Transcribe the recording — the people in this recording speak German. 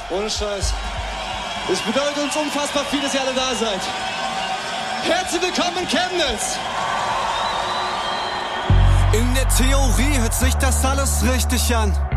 Ohne Scheiß. Es bedeutet uns unfassbar viel, dass ihr alle da seid. Herzlich willkommen in Chemnitz! In der Theorie hört sich das alles richtig an.